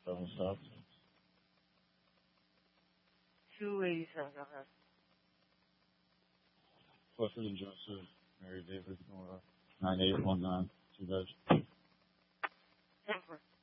Seven stops. 287, go ahead. Clifford and Joseph, Mary David, 9819, 2 beds. 10-4.